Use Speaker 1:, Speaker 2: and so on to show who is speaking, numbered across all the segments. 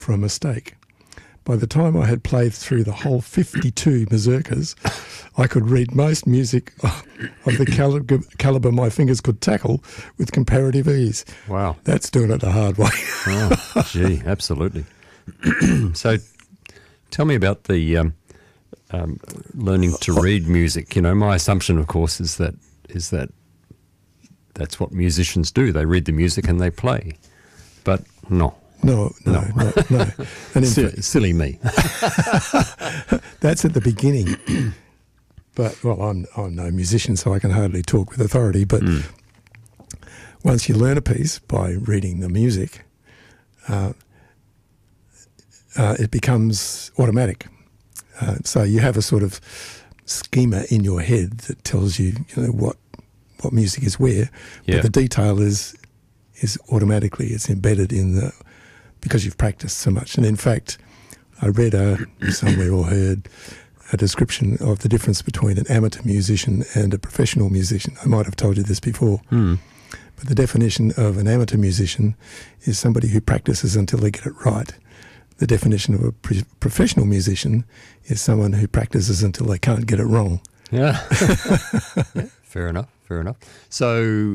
Speaker 1: for a mistake. By the time I had played through the whole 52 mazurkas, I could read most music of the calibre my fingers could tackle with comparative ease.
Speaker 2: Wow.
Speaker 1: That's doing it the hard way.
Speaker 2: Oh, gee, absolutely. So tell me about the learning to read music. You know, my assumption, of course, is that that's what musicians do. They read the music and they play. But no.
Speaker 1: No. And
Speaker 2: Silly me.
Speaker 1: That's at the beginning. But, well, I'm no musician, so I can hardly talk with authority. But once you learn a piece by reading the music, it becomes automatic. So you have a sort of schema in your head that tells you, what music is where.
Speaker 2: Yeah.
Speaker 1: But the detail is automatically, it's embedded in because you've practiced so much. And in fact, I read somewhere or heard a description of the difference between an amateur musician and a professional musician. I might have told you this before. But the definition of an amateur musician is somebody who practices until they get it right. The definition of a professional musician is someone who practices until they can't get it wrong.
Speaker 2: Yeah. Yeah, fair enough. So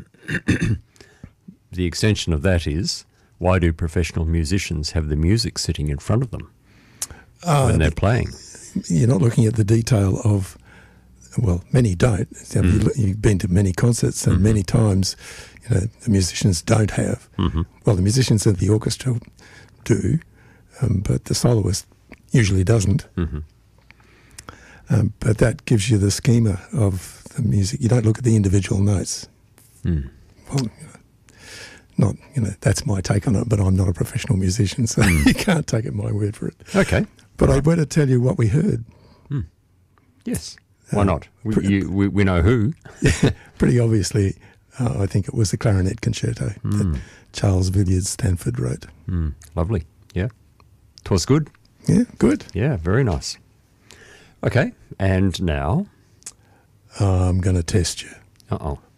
Speaker 2: the extension of that is, why do professional musicians have the music sitting in front of them when they're playing?
Speaker 1: You're not looking at the detail of, well, many don't. You've been to many concerts, and many times, the musicians don't have. Well, the musicians in the orchestra do, but the soloist usually doesn't. But that gives you the schema of the music. You don't look at the individual notes. Well, that's my take on it, but I'm not a professional musician, so you can't take it my word for it.
Speaker 2: Okay.
Speaker 1: But I better tell you what we heard.
Speaker 2: Yes. Why not? We know who.
Speaker 1: Pretty obviously, I think it was the clarinet concerto that Charles Villiers Stanford wrote.
Speaker 2: Lovely. Yeah. 'Twas good.
Speaker 1: Yeah, good.
Speaker 2: Yeah, very nice. Okay. And now?
Speaker 1: I'm going to test you.
Speaker 2: Uh-oh.